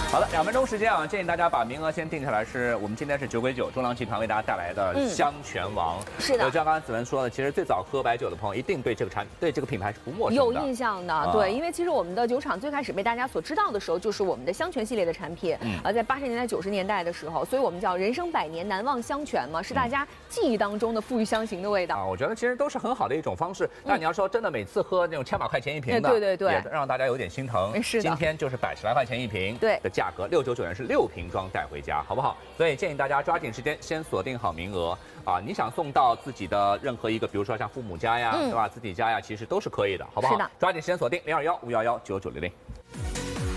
好的，2分钟时间啊，建议大家把名额先定下来。是我们今天是酒鬼酒中粮集团为大家带来的香泉王。 是的， 就像刚才子文说的，其实最早喝白酒的朋友一定对这个品牌是不陌生的， 有印象的。对，因为其实我们的酒厂最开始被大家所知道的时候，就是我们的香泉系列的产品。在80年代、90年代的时候，所以我们叫人生100年难忘香泉嘛，是大家记忆当中的馥郁香型的味道。 我觉得其实都是很好的一种方式。但你要说真的，每次喝那种1000把块钱一瓶的， 对， 也让大家有点心疼。 是的， 今天就是110来块钱一瓶， 对的价格，699元是6瓶装带回家，好不好？所以建议大家抓紧时间，先锁定好名额啊！你想送到自己的任何一个，比如说像父母家呀，对吧？自己家呀，其实都是可以的，好不好？ 是的， 抓紧时间锁定021-511-9900。